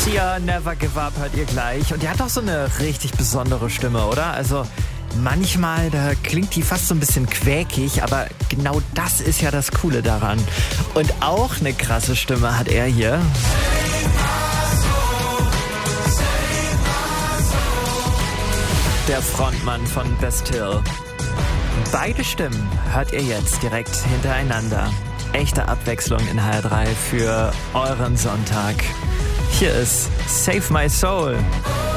Sia, Never Give Up hört ihr gleich. Und die hat auch so eine richtig besondere Stimme, oder? Also manchmal, da klingt die fast so ein bisschen quäkig, aber genau das ist ja das Coole daran. Und auch eine krasse Stimme hat er hier. Der Frontmann von Bastille. Beide Stimmen hört ihr jetzt direkt hintereinander. Echte Abwechslung in HR3 für euren Sonntag. Hier ist Save My Soul.